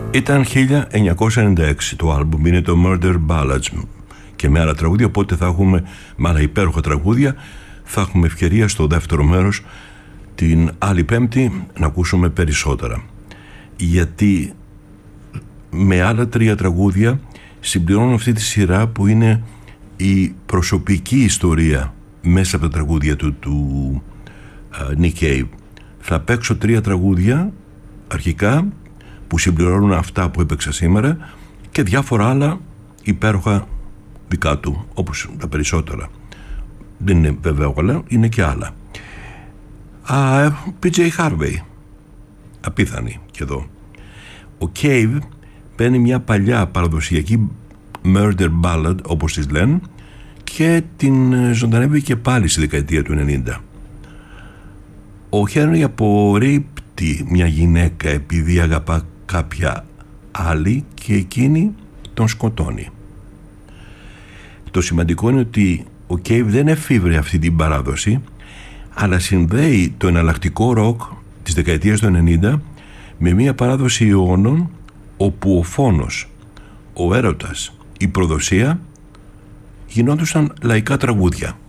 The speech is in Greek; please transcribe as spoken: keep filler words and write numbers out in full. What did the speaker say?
Ήταν χίλια εννιακόσια ενενήντα έξι το άλμπουμ, είναι το Murder Ballads, και με άλλα τραγούδια, οπότε θα έχουμε, με άλλα υπέροχα τραγούδια, θα έχουμε ευκαιρία στο δεύτερο μέρος την άλλη Πέμπτη να ακούσουμε περισσότερα, γιατί με άλλα τρία τραγούδια συμπληρώνω αυτή τη σειρά που είναι η προσωπική ιστορία μέσα από τα τραγούδια του, του uh, Nick Cave. Θα παίξω τρία τραγούδια αρχικά που συμπληρώνουν αυτά που έπαιξα σήμερα και διάφορα άλλα υπέροχα δικά του, όπως τα περισσότερα. Δεν είναι βέβαια όλα, είναι και άλλα. uh, πι τζέι Harvey, απίθανη και εδώ. Ο Cave παίρνει μια παλιά παραδοσιακή murder ballad, όπως τις λένε, και την ζωντανεύει και πάλι στη δεκαετία του ενενήντα. Ο Henry απορρίπτει μια γυναίκα επειδή αγαπά κάποια άλλη και εκείνη τον σκοτώνει. Το σημαντικό είναι ότι ο Cave δεν εφήβρε αυτή την παράδοση, αλλά συνδέει το εναλλακτικό ροκ της δεκαετίας του ενενήντα με μια παράδοση αιώνων όπου ο φόνος, ο έρωτας, η προδοσία γινόντουσαν λαϊκά τραγούδια.